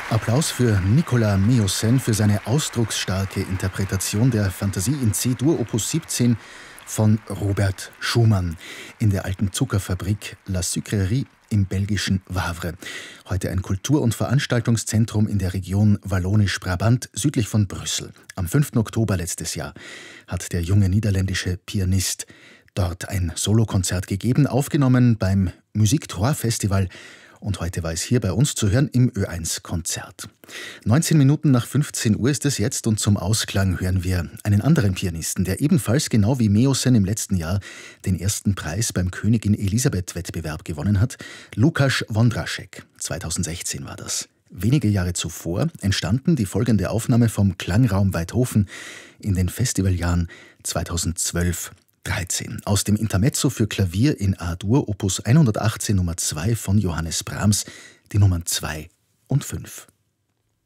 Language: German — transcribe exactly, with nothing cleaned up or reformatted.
Applaus für Nicolas Meeuwsen für seine ausdrucksstarke Interpretation der Fantasie in C-Dur Opus siebzehn von Robert Schumann in der alten Zuckerfabrik La Sucrerie im belgischen Wavre. Heute ein Kultur- und Veranstaltungszentrum in der Region Wallonisch-Brabant südlich von Brüssel. Am fünften Oktober letztes Jahr hat der junge niederländische Pianist dort ein Solokonzert gegeben, aufgenommen beim Musique Trois Festival. Und heute war es hier bei uns zu hören im Ö eins Konzert. neunzehn Minuten nach fünfzehn Uhr ist es jetzt und zum Ausklang hören wir einen anderen Pianisten, der ebenfalls genau wie Meeuwsen im letzten Jahr den ersten Preis beim Königin Elisabeth-Wettbewerb gewonnen hat. Łukasz Wądraszek. zweitausendsechzehn war das. Wenige Jahre zuvor entstanden die folgende Aufnahme vom Klangraum Weidhofen in den Festivaljahren zweitausendzwölf dreizehn. Aus dem Intermezzo für Klavier in A-Dur, Opus hundertachtzehn Nummer zwei von Johannes Brahms, die Nummern zwei und fünf.